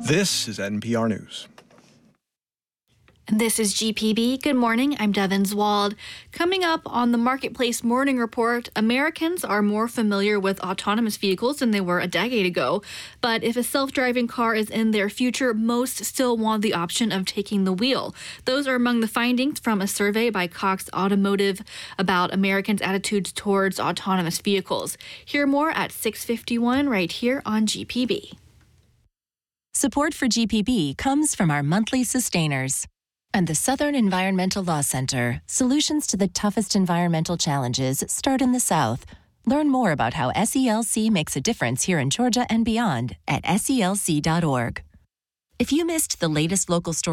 This is NPR News. This is GPB. Good morning. I'm Devin Zwald. Coming up on the Marketplace Morning Report, Americans are more familiar with autonomous vehicles than they were a decade ago. But if a self-driving car is in their future, most still want the option of taking the wheel. Those are among the findings from a survey by Cox Automotive about Americans' attitudes towards autonomous vehicles. Hear more at 6:51 right here on GPB. Support for GPB comes from our monthly sustainers and the Southern Environmental Law Center. Solutions to the toughest environmental challenges start in the South. Learn more about how SELC makes a difference here in Georgia and beyond at SELC.org. If you missed the latest local story